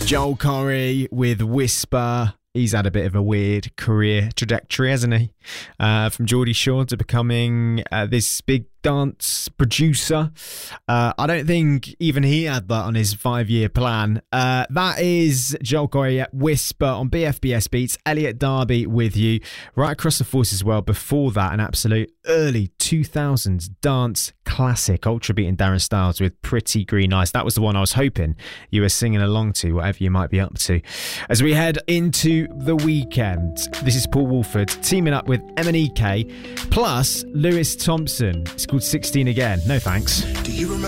Joel Corry with Whisper. He's had a bit of a weird career trajectory, hasn't he? From Geordie Shore to becoming this big dance producer. I don't think even he had that on his 5-year plan. That is Joel Corry at Whisper on BFBS Beats. Elliot Darby with you right across the force as well. Before that, an absolute early 2000s dance classic, Ultra Beat and Darren Styles with Pretty Green Eyes. That was the one I was hoping you were singing along to, whatever you might be up to. As we head into the weekend, this is Paul Woolford teaming up with MNEK plus Lewis Thompson. It's called 16 Again. No thanks. Do you remember?